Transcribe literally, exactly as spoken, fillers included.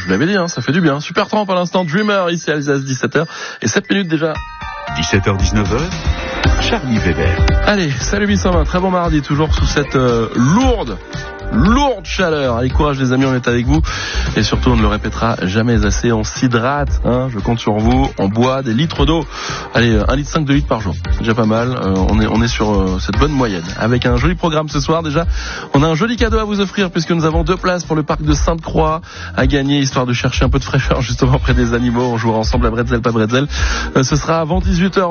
je vous l'avais dit, hein, ça fait du bien. Super trempe à l'instant, Dreamer, ici à Alsace, dix-sept heures et sept minutes déjà. dix-sept heures dix-neuf heures, Charlie Weber. Allez, salut huit cent vingt, très bon mardi, toujours sous cette euh, lourde, lourde chaleur. Allez, courage les amis, on est avec vous. Et surtout, on ne le répétera jamais assez, on s'hydrate, hein, je compte sur vous, on boit des litres d'eau. Allez, un litre cinq, deux litres par jour, c'est déjà pas mal. Euh, on est on est sur euh, cette bonne moyenne. Avec un joli programme ce soir, déjà, on a un joli cadeau à vous offrir, puisque nous avons deux places pour le parc de Sainte-Croix à gagner, histoire de chercher un peu de fraîcheur justement près des animaux. On jouera ensemble à Bretzel, pas Bretzel. Euh, ce sera avant dix-huit heures.